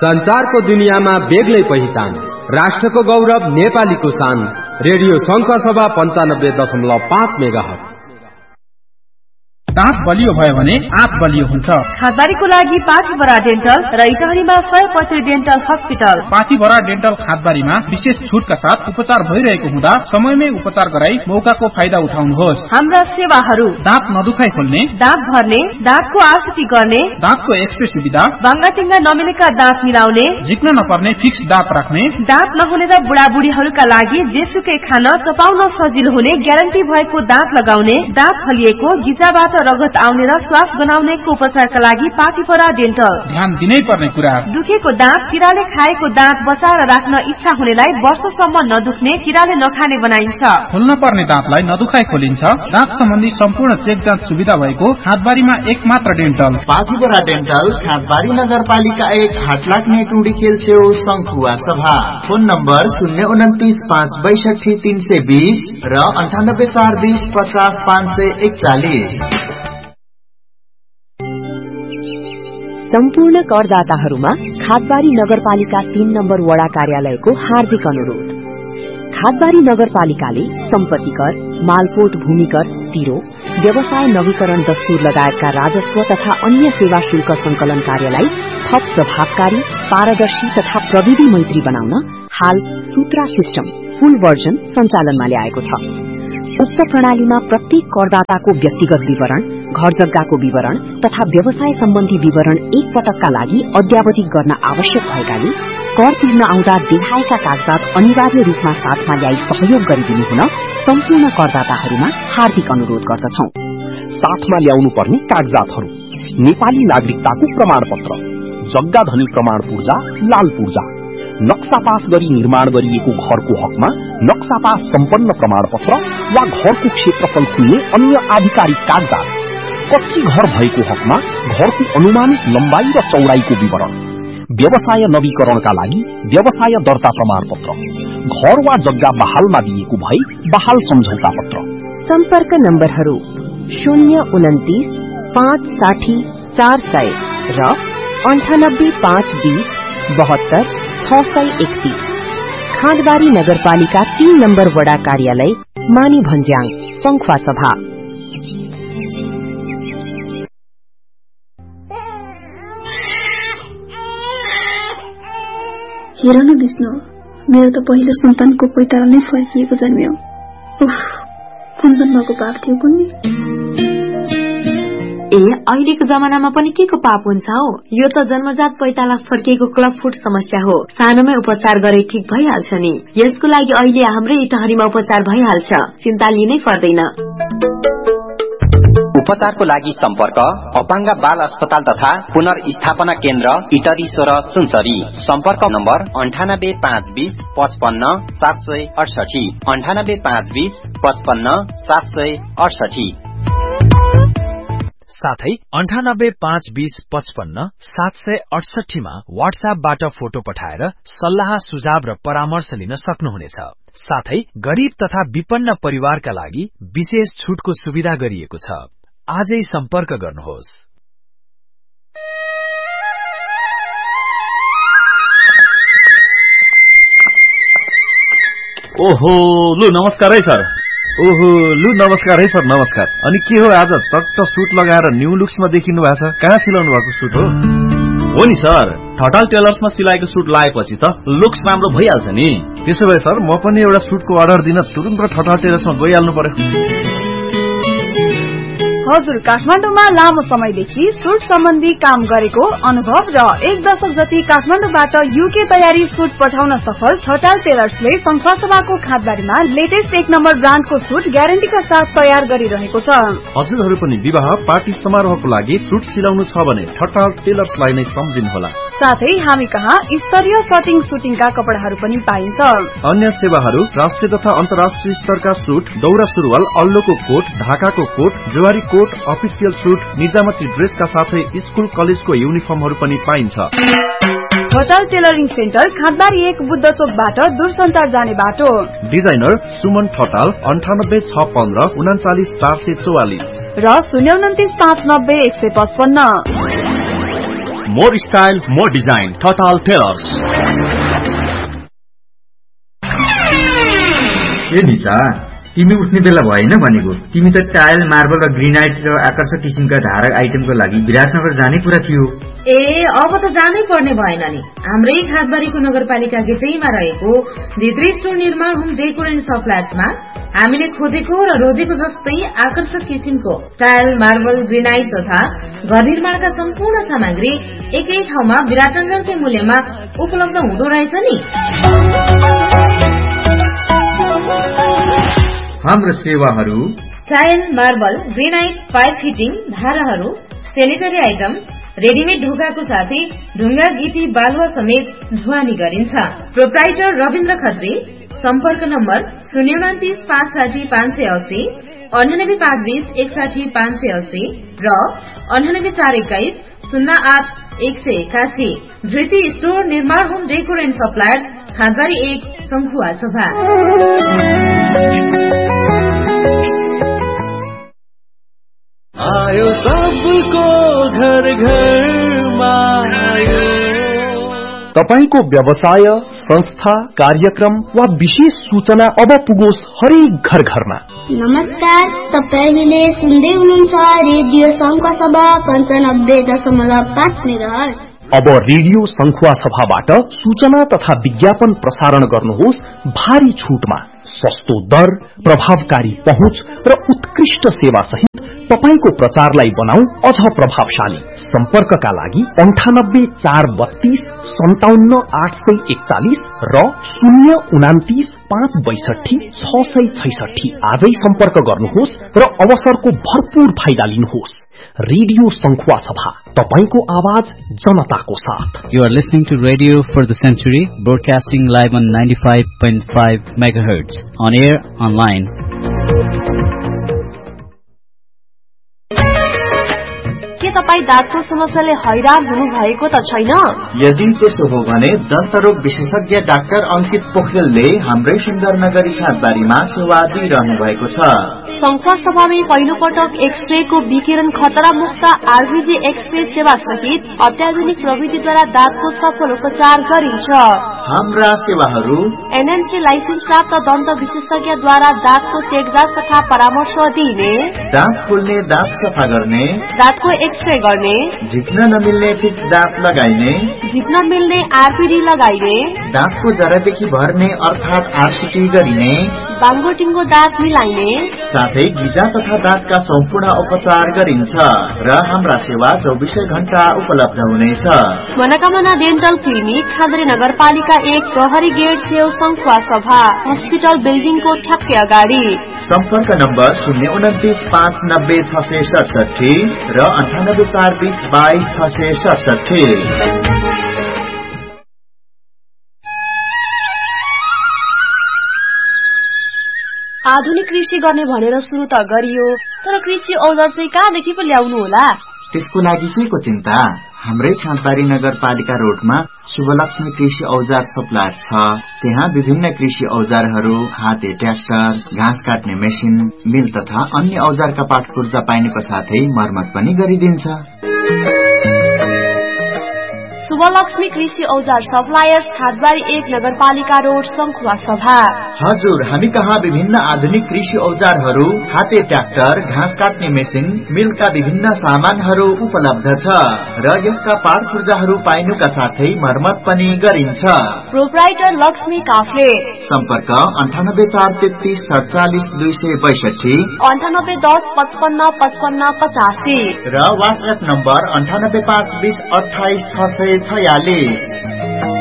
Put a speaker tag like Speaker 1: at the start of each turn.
Speaker 1: संचारको दुनियाँमा बेग्लै पहिचान, राष्ट्रको गौरव नेपालीको शान। Radio शंखसभा 95.5 megahertz.
Speaker 2: दाँत बलियो भयो भने आँत बलियो हुन्छ।
Speaker 3: खादबारीको लागि पाथीभरा डेन्टल र इटहरीमा 100% डेन्टल हस्पिटल।
Speaker 2: पाथीभरा डेन्टल खादबारीमा विशेष छुटका साथ उपचार भइरहेको हुँदा समयमै उपचार गराई मौकाको फाइदा उठाउनुहोस्।
Speaker 3: हाम्रा सेवाहरू:
Speaker 2: दाँत नदुखाइ खोल्ने,
Speaker 3: दाँत भर्ने, दाँतको आरसीटी गर्ने,
Speaker 2: दाँतको एक्सरे सुविधा,
Speaker 3: बाङ्गाटिङ्गा नमिलेका दाँत मिलाउने,
Speaker 2: झिक्न नपर्ने फिक्स दाँत राख्ने,
Speaker 3: दाँत नहुने र बुढाबुढीहरूका लागि जेसुकै खान चपाउन सजिलो हुने ग्यारेन्टी भएको दाँत लगाउने, दाँत फलिएको, गिजाबाट रगत आउने र श्वास गनाउनेको उपचारका लागि पाथीभरा डेन्टल।
Speaker 2: ध्यान दिनै पर्ने कुरा:
Speaker 3: दुखेको दाँत, किराले खाएको दाँत बचाएर राख्न इच्छा हुनेलाई वर्षसम्म नदुख्ने, किराले नखाने बनाइन्छ।
Speaker 2: खोल्न पर्ने दाँतलाई नदुखाइ खोलिन्छ। दाँत सम्बन्धी सम्पूर्ण चेक जाँच सुविधा भएको खादबारीमा एकमात्र डेन्टल
Speaker 4: पाथीभरा डेन्टल, खादबारी नगरपालिका 1, हाटलाग्ने टुडी खेल छेउ, शंखुवा सभा। फोन नम्बर 029 562 320 र 98 420 50 541।
Speaker 5: सम्पूर्ण करदाताहरूमा खादबारी नगरपालिका 3 नम्बर वडा कार्यालयको हार्दिक अनुरोध। खादबारी नगरपालिकाले सम्पत्ति कर, मालपोत भूमि कर, तिरो, व्यवसाय नवीकरण दस्तुर लगायतका राजस्व तथा अन्य सेवा शुल्क संकलन कार्यलाई थप प्रभावकारी, पारदर्शी तथा प्रविधि मैत्री बनाउन हाल सूत्रा सिस्टम फुल भर्जन सञ्चालनमा ल्याएको छ। उक्त प्रणालीमा प्रत्येक करदाताको व्यक्तिगत विवरण, घर जग्गाको विवरण तथा व्यवसाय सम्बन्धी विवरण एक पटकका लागि अद्यावधिक गर्न आवश्यक भएकाले कर तिर्न आउँदा देखाएका कागजात अनिवार्य रूपमा साथमा ल्याई सहयोग गरिदिनु हुन सम्पूर्ण करदाताहरूमा हार्दिक अनुरोध गर्दछौं।
Speaker 6: साथमा ल्याउनु पर्ने कागजातहरू: नेपाली नागरिकताको प्रमाणपत्र, जग्गा धनी प्रमाण पूर्जा, लाल पूर्जा, नक्सा पास गरी निर्माण गरिएको घरको हकमा नक्सा पास सम्पन्न प्रमाणपत्र वा घरको क्षेत्रफल खुल्ने अन्य आधिकारिक कागजात, कच्ची घर भएको हकमा घरको अनुमानित लम्बाई र चौडाईको विवरण, व्यवसाय नवीकरणका लागि व्यवसाय दर्ता प्रमाणपत्र, घर वा जग्गा बहालमा दिएको भए बहाल सम्झौता पत्र।
Speaker 5: सम्पर्क नम्बरहरू 029 560 400 र 98 520 72 631। खादबारी नगरपालिका 3 नम्बर वडा कार्यालय, मानी भन्ज्याङ, शंखुवा सभा।
Speaker 7: हेर न विष्णु, मेरो त पहिलो सन्तानको पैताल नै फर्किएको जन्मियो। उफ, कुन जन्मको पाप थियो कुन्नी।
Speaker 3: अहिलेको जमानामा पनि के को पाप हुन्छ हो? यो त जन्मजात पैताला फर्किएको क्लब फुट समस्या हो। सानोमै उपचार गरे ठीक भइहाल्छ नि। यसको लागि अहिले हाम्रै इटहरीमा उपचार भइहाल्छ, चिन्ता लिनै पर्दैन।
Speaker 8: उपचारको लागि सम्पर्क अपाङ्ग बाल अस्पताल तथा पुनर्स्थापना केन्द्र इटरी 16 सुनसरी। सम्पर्क नम्बर 98 520 55 768 98 520 55 768।
Speaker 9: साथै 98 520 55 768 मा व्हाट्सएपबाट फोटो पठाएर सल्लाह सुझाव र परामर्श लिन सक्नुहुनेछ। साथै गरीब तथा विपन्न परिवारका लागि विशेष छुटको सुविधा गरिएको छ। आजै सम्पर्क गर्नुहोस्।
Speaker 10: ओहो, लु नमस्कार है सर। ओहो, लु नमस्कार है सर, नमस्कार। अनि के हो आज चट्ट सुट लगाएर न्यू लुक्समा देखिनु भएको छ? कहाँ सिलाउनु भएको सुट हो? हो नि सर, ठटाल टेलर्समा सिलाएको सुट लगाएपछि त लुक्स राम्रो भइहाल्छ नि। त्यसो भए सर, म पनि एउटा सुटको अर्डर दिन तुरुन्त ठटाल टेलर्समा गइहाल्नु पर्यो।
Speaker 11: हजुर, काठमाडौँमा लामो समयदेखि सुट सम्बन्धी काम गरेको अनुभव र 1 दशक जति काठमाडौँबाट युके तयारी सुट पठाउन सफल ठटाल टेलर्सले शंखसभाको खादबारीमा लेटेस्ट 1 नम्बर ब्रान्डको सुट ग्यारेन्टीका साथ तयार गरिरहेको छ।
Speaker 10: हजुरहरू पनि विवाह पार्टी समारोहको लागि सुट सिलाउनु छ भने ठटाल टेलर्सलाई नै सम्झिनुहोला।
Speaker 11: साथै हामी कहाँ स्तरीय कटिङ सुटिङका कपडाहरू पनि पाइन्छ।
Speaker 10: अन्य सेवाहरू राष्ट्रिय तथा अन्तर्राष्ट्रिय स्तरका सुट, दौरा सुरुवाल, अल्लोको कोट, ढाकाको कोट, जवारी कोट, अफिसियल सुट, निजामती ड्रेसका साथै स्कुल कलेजको युनिफर्महरू पनि पाइन्छ।
Speaker 11: ठटाल टेलरिङ सेन्टर, खादबारी 1 बुद्ध चोकबाट दूरसञ्चार जाने बाटो।
Speaker 10: डिजाइनर सुमन ठटाल 98 615 39 444
Speaker 11: र 029 590 155।
Speaker 10: More style more design total tailors.
Speaker 12: ए निशा, तिमी उठ्ने बेला भएन भनेको। तिमी त टाइल, मार्बल र ग्रेनाइट र आकर्षक किसिमका धारक आइटमको लागि विराटनगर जाने कुरा थियो।
Speaker 13: ए अब त जानै पर्ने भएन नि। हाम्रै खादबारीको नगरपालिका गेटैमा रहेको धित्री स्टोर निर्माण होम डेकोर एन्ड सप्लायर्समा हामीले खोजेको र रोजेको जस्तै आकर्षक किसिमको टाइल, मार्बल, ग्रेनाइट तथा घर निर्माणका सम्पूर्ण सामग्री एकै ठाउँमा विराटनगरकै मूल्यमा उपलब्ध हुँदो रहेछ नि।
Speaker 12: हाम्रो सेवाहरू
Speaker 13: tile, marble, granite, pipe fitting, धाराहरू, सेनिटरी आइटम, रेडिमेड ढोकाको साथै ढुङ्गा, गिटी, बालुवा समेत ढुवानी गरिन्छ। प्रोप्राइटर रविन्द्र खत्री। सम्पर्क नम्बर 029 560 580, 98 520 61 580 र 98 421 08 181। धृति स्टोर निर्माण होम डेकोर एन्ड सप्लायर्स, खादबारी 1, संखुवा सभा।
Speaker 14: आयो सबको घर घरमा आयो।
Speaker 6: तपाईको व्यवसाय, संस्था, कार्यक्रम वा विशेष सूचना अब पुगोस् हरेक घर घरमा।
Speaker 15: नमस्कार, तपाईले सुन्दै हुनुहुन्छ रेडियो संखुवा सभा 95.5 मेगाहर्ज।
Speaker 6: अब रेडियो संखुवा सभाबाट सूचना तथा विज्ञापन प्रसारण गर्नुहोस् भारी छुटमा। सस्तो दर, प्रभावकारी पहुँच र उत्कृष्ट सेवा सहित तपाईको प्रचारलाई बनाऊ अझ प्रभावशाली। सम्पर्कका लागि 98 432 57 841 र 029 562 666 आजै सम्पर्क गर्नुहोस् र अवसरको भरपूर फाइदा लिनुहोस्। रेडियो संखुवा सभा, तपाईको आवाज जनताको साथ।
Speaker 16: You are listening to Radio for the Century, broadcasting live on 95.5 MHz, on air, online.
Speaker 3: के तपाई दाँतको समस्याले हैरान हुनु भएको त छैन?
Speaker 4: यदि त्यसो हो भने दन्तरोग विशेषज्ञ डाक्टर अंकित पोखरेलले हाम्रै सुन्दरनगरी खादबारीमा सेवा दिइरहनु भएको छ।
Speaker 3: संखुवा सभामै पहिलो पटक एक्सरे को विकिरण खतरा मुक्त आरबीजी एक्सरे सेवा सहित अत्याधुनिक प्रविधिद्वारा दाँतको सफल उपचार गरिन्छ।
Speaker 4: हाम्रा सेवाहरू
Speaker 3: एनएमसी लाइसेन्स प्राप्त दन्त विशेषज्ञद्वारा दाँतको चेकजाँच तथा परामर्श दिने,
Speaker 4: दाँत खोल्ने, दाँत सफा गर्ने,
Speaker 3: दाँतको एक्सरे गर्ने,
Speaker 4: झिक्न नमिल्ने फिक्स दाँत लगाइने,
Speaker 3: झिक्न मिल्ने आरपीडी लगाइने,
Speaker 4: दाँतको जरादेखि भर्ने अर्थात आरसीटी गरिने,
Speaker 3: बाङ्गोटिङ्गो दाँत मिलाइने,
Speaker 4: साथै गिजा तथा दाँतका सम्पूर्ण उपचार गरिन्छ र हाम्रा सेवा 24 घण्टा उपलब्ध हुनेछ।
Speaker 3: मनोकामना डेन्टल क्लिनिक, खादरी नगरपालिका 1, प्रहरी गेट छेउ, संखुवा सभा, हस्पिटल बिल्डिङको ठ्याक्कै अगाडि।
Speaker 4: सम्पर्क नम्बर 029 590 667 र 98 420 22 667।
Speaker 3: आधुनिक कृषि गर्ने भनेर सुरु त गरियो, तर कृषि औजार चाहिँ कहाँदेखि पो ल्याउनु होला?
Speaker 4: त्यसको लागि के को चिन्ता? हाम्रै खादबारी नगरपालिका रोडमा शुभलक्ष्मी कृषि औजार सप्लायर छ। त्यहाँ विभिन्न कृषि औजारहरू, हाते ट्र्याक्टर, घाँस काट्ने मेसिन, मिल तथा अन्य औजारका पाटपुर्जा पाइनुको साथै मर्मत पनि गरिदिन्छ।
Speaker 3: शुभलक्ष्मी कृषि औजार सप्लायर्स, खादबारी 1, नगरपालिका रोड, संखुवा सभा।
Speaker 4: हजुर, हामी कहाँ विभिन्न आधुनिक कृषि औजारहरू, हाते ट्र्याक्टर, घाँस काट्ने मेसिन, मिलका विभिन्न सामानहरू उपलब्ध छ र यसका पाटपुर्जाहरू पाइनुका साथै मर्मत पनि गरिन्छ।
Speaker 3: प्रोप्राइटर लक्ष्मी काफ्ले।
Speaker 4: सम्पर्क 98 433 47 262,
Speaker 3: 98 10 55 55 85
Speaker 4: र व्हाट्सएप नम्बर 98 520 28 646।